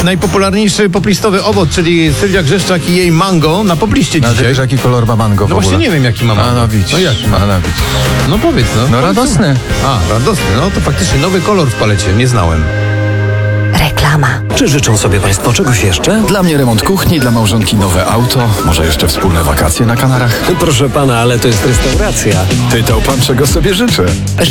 Najpopularniejszy poplistowy owoc, czyli Sylwia Grzeszczak i jej mango na popliście A ty dzisiaj. wiesz, jaki kolor ma mango w No ogóle? właśnie nie wiem, jaki ma mango. A no widz. No jaki ma? A no widz. No powiedz, no. No radosny. A, radosny, no to faktycznie nowy kolor w palecie, nie znałem. Reklama. Czy życzą sobie Państwo czegoś jeszcze? Dla mnie remont kuchni, dla małżonki nowe auto, może jeszcze wspólne wakacje na Kanarach. Proszę pana, ale to jest restauracja. Pytał pan, czego sobie życzę.